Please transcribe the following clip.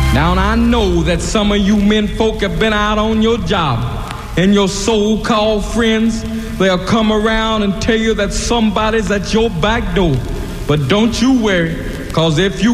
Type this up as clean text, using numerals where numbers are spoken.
Now, I know that some of you men folk have been out on your job, and your so-called friends, they'll come around and tell you that somebody's at your back door. But don't you worry, because if you